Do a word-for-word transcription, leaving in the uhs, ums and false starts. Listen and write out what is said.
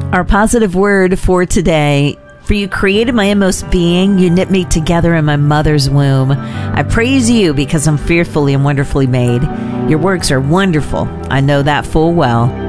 Our positive word for today: for you created my inmost being, you knit me together in my mother's womb. I praise you because I'm fearfully and wonderfully made. Your works are wonderful. I know that full well.